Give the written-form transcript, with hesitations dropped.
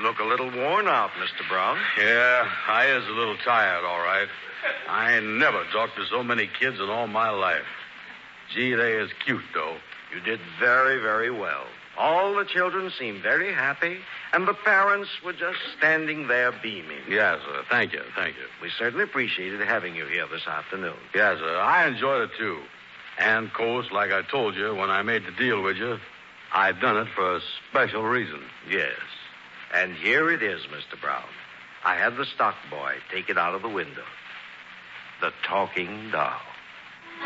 look a little worn out, Mr. Brown. Yeah, I is a little tired, all right. I ain't never talked to so many kids in all my life. Gee, they is cute, though. You did very, very well. All the children seemed very happy, and the parents were just standing there beaming. Yes, sir. Thank you. We certainly appreciated having you here this afternoon. Yes, sir. I enjoyed it, too. And, of course, like I told you when I made the deal with you, I done it for a special reason. Yes. And here it is, Mr. Brown. I had the stock boy take it out of the window. The talking doll.